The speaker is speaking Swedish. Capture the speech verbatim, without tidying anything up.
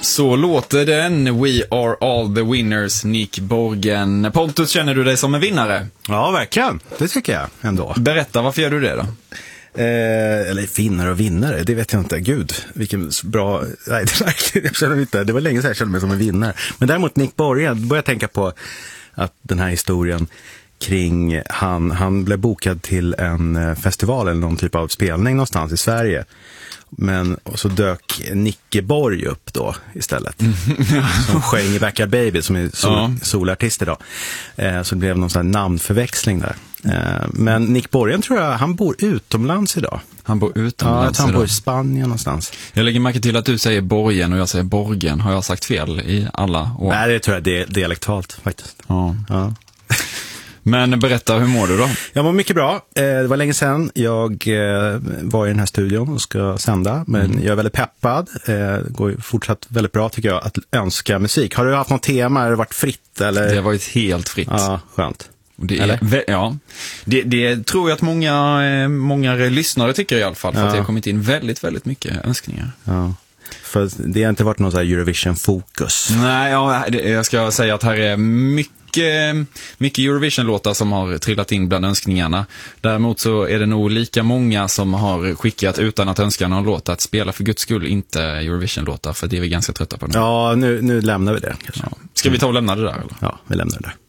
Så låter den. We are all the winners, Nick Borgen. Pontus, känner du dig som en vinnare? Ja, verkligen. Det tycker jag ändå. Berätta, varför gör du det då? Eh, eller vinnare och vinnare, det vet jag inte. Gud, vilken bra... Nej, det, verkligen, jag känner inte. Det var länge sedan jag kände mig som en vinnare. Men däremot Nick Borgen, börjar tänka på att den här historien kring... Han, han blev bokad till en festival eller någon typ av spelning någonstans i Sverige. Men och så dök Nicke Borg upp då istället. Som sjöng i Backyard Baby, som är sol, ja. solartist idag. Eh, så det blev någon sån här namnförväxling där. Eh, men Nick Borgen tror jag, han bor utomlands idag. Han bor utomlands Ja, han idag. bor i Spanien någonstans. Jag lägger märke till att du säger Borgen och jag säger Borgen. Har jag sagt fel i alla år? Nej, det tror jag det är dialektalt faktiskt. Ja. Ja. Men berätta, hur mår du då? Jag mår mycket bra. Det var länge sedan jag var i den här studion och ska sända. Men mm. jag är väldigt peppad. Det går fortsatt väldigt bra tycker jag att önska musik. Har du haft något tema? Har det varit fritt? Eller? Det har varit helt fritt. Ja, skönt. Det är, ja, det, det tror jag att många, många lyssnare tycker i alla fall. För ja. att det har kommit in väldigt, väldigt mycket önskningar. Ja. För det har inte varit någon så här Eurovision-fokus. Nej, ja, det, jag ska säga att här är mycket mycket Eurovision-låtar som har trillat in bland önskningarna. Däremot så är det nog lika många som har skickat utan att önska någon låt att spela för guds skull inte Eurovision-låtar, för det är vi ganska trötta på nu. Ja, nu, nu lämnar vi det kanske. Ja. Ska vi ta och lämna det där eller? Ja, vi lämnar det där.